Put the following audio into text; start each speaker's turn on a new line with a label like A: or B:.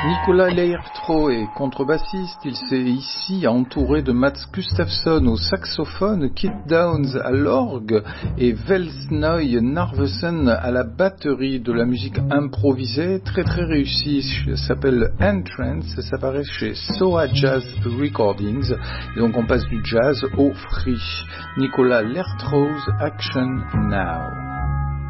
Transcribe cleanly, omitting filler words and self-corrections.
A: Nicolas Leirtro est contrebassiste, il s'est ici entouré de Mats Gustafsson au saxophone, Kit Downs à l'orgue et Velsnoy Narvesen à la batterie, de la musique improvisée très très réussie. Ça s'appelle Entrance, ça paraît chez Soa Jazz Recordings, et donc on passe du jazz au free. Nicolas Leirtro's Action Now.